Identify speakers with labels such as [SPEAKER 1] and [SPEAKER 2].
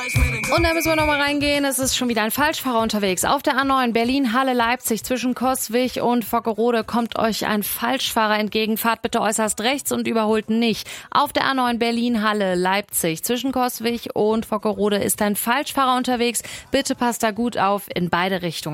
[SPEAKER 1] Und da müssen wir nochmal reingehen. Es ist schon wieder ein Falschfahrer unterwegs. Auf der A9 Berlin-Halle-Leipzig zwischen Coswig und Vockerode kommt euch ein Falschfahrer entgegen. Fahrt bitte äußerst rechts und überholt nicht. Auf der A9 Berlin-Halle-Leipzig zwischen Coswig und Vockerode ist ein Falschfahrer unterwegs. Bitte passt da gut auf in beide Richtungen.